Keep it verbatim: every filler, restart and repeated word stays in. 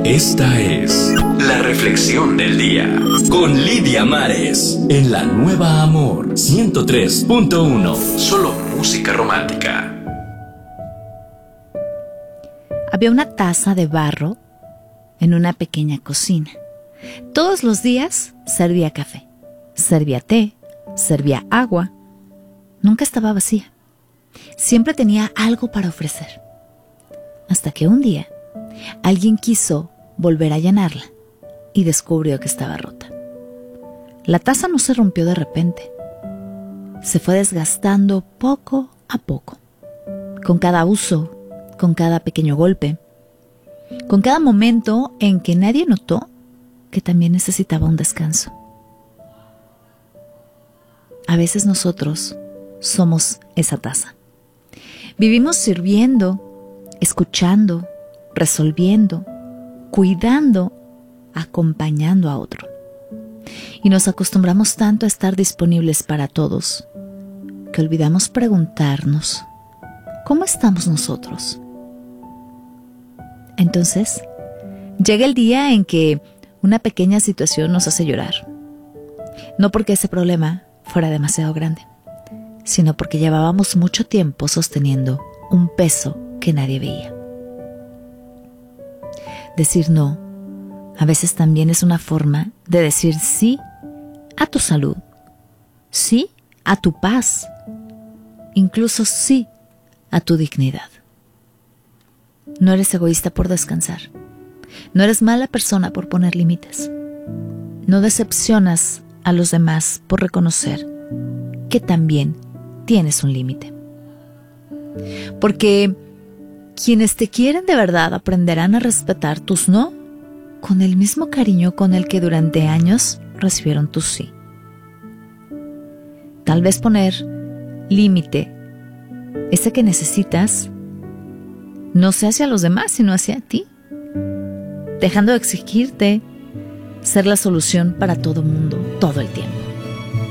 Esta es la reflexión del día con Lidia Mares en la Nueva Amor ciento tres punto uno. Solo música romántica. Había una taza de barro en una pequeña cocina. Todos los días servía café, servía té, servía agua. Nunca estaba vacía. Siempre tenía algo para ofrecer. Hasta que un día alguien quiso volver a llenarla y descubrió que estaba rota. La taza no se rompió de repente. Se fue desgastando poco a poco, con cada uso, con cada pequeño golpe, con cada momento en que nadie notó que también necesitaba un descanso. A veces nosotros somos esa taza. Vivimos sirviendo, escuchando, resolviendo, cuidando, acompañando a otro. Y nos acostumbramos tanto a estar disponibles para todos que olvidamos preguntarnos, ¿cómo estamos nosotros? Entonces, llega el día en que una pequeña situación nos hace llorar. No porque ese problema fuera demasiado grande, sino porque llevábamos mucho tiempo sosteniendo un peso que nadie veía. Decir no a veces también es una forma de decir sí a tu salud, sí a tu paz, incluso sí a tu dignidad. No eres egoísta por descansar. No eres mala persona por poner límites. No decepcionas a los demás por reconocer que también tienes un límite. Porque quienes te quieren de verdad aprenderán a respetar tus no con el mismo cariño con el que durante años recibieron tus sí. Tal vez poner límite, ese que necesitas, no sea hacia los demás, sino hacia ti, dejando de exigirte ser la solución para todo mundo, todo el tiempo.